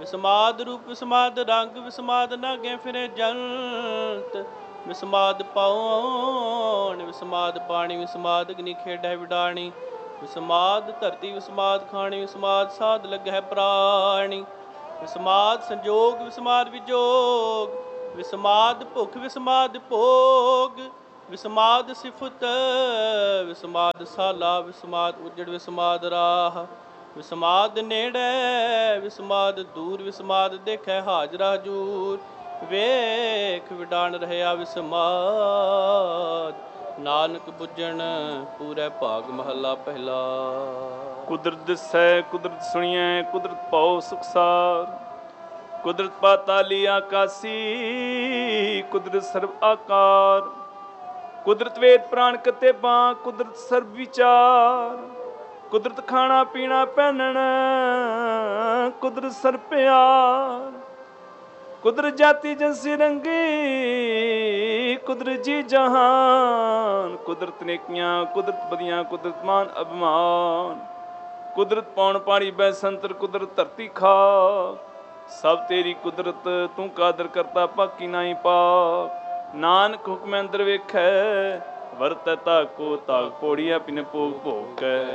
ਵਿਸਮਾਦ ਰੂਪ ਵਿਸਮਾਦ ਰੰਗ ਵਿਸਮਾਦ ਨਾਗੇ ਫਿਰੇ ਜੰਤ ਵਿਸਮਾਦ ਪਾਉਣ ਵਿਸਮਾਦ ਪਾਣੀ ਵਿਸਮਾਦ ਅਗਨੀ ਖੇਡੈ ਵਿਡਾਣੀ ਵਿਸਮਾਦ ਧਰਤੀ ਵਿਸਮਾਦ ਖਾਣੀ ਵਿਸਮਾਦ ਸਾਧ ਲੱਗੈ ਪ੍ਰਾਣੀ ਵਿਸਮਾਦ ਸੰਜੋਗ ਵਿਸਮਾਦ ਵਿਜੋਗ ਵਿਸਮਾਦ ਭੁੱਖ ਵਿਸਮਾਦ ਭੋਗ ਵਿਸਮਾਦ ਸਿਫਤ ਵਿਸਮਾਦ ਸਾਲਾ ਵਿਸਮਾਦ ਉਜੜ ਵਿਸਮਾਦ ਰਾਹ ਵਿਸਮਾਦ ਨੇੜੇ ਵਿਸਮਾਦ ਦੂਰ ਵਿਸਮਾਦ ਦੇਖੈ ਹਾਜ਼ਰਾ ਹਜੂਰ ਵੇਖ ਵਿਡਾਣ ਰਹਿਆ ਵਿਸਮਾਦ ਨਾਨਕ ਬੁੱਝਣ ਪੂਰੇ ਭਾਗ ਮਹੱਲਾ ਪਹਿਲਾ। ਕੁਦਰਤ ਦਿਸੈ ਕੁਦਰਤ ਸੁਣੀਐ ਕੁਦਰਤ ਪਾਉ ਸੁਖਸਾਰ ਕੁਦਰਤ ਪਾਤਾਲੀ ਆਕਾਸੀ ਕੁਦਰਤ ਸਰਬ ਆਕਾਰ ਕੁਦਰਤ ਵੇਦ ਪ੍ਰਾਣ ਕਤੇ ਬਾਂ ਕੁਦਰਤ ਸਰਬ ਵਿਚਾਰ ਕੁਦਰਤ ਖਾਣਾ ਪੀਣਾ ਪਹਿਨਣ ਕੁਦਰਤ ਸਰ ਪਿਆਰ ਕੁਦਰਤ ਜਾਤੀ ਜੰਸੀ ਰੰਗੀ ਕੁਦਰਤ ਜੀ ਜਹਾਨ ਕੁਦਰਤ ਨੇਕੀਆਂ ਕੁਦਰਤ ਬਦੀਆਂ ਕੁਦਰਤ ਮਾਨ ਅਭਿਮਾਨ ਕੁਦਰਤ ਪੌਣ ਪਾਣੀ ਬੈ ਸੰਤਰ ਕੁਦਰਤ ਧਰਤੀ ਖਾਕ ਸਭ ਤੇਰੀ ਕੁਦਰਤ ਤੂੰ ਕਾਦਰ ਕਰਤਾ ਬਾਕੀ ਨਾਹੀ ਪਾਕ ਨਾਨਕ ਹੁਕਮ ਅੰਦਰ ਵੇਖੈ ਵਰਤੈ ਤਾਕੋ ਤਾਕ ਪੋੜੀਆ ਪਿਨ ਭੋਗ ਭੋਗ ਕੈ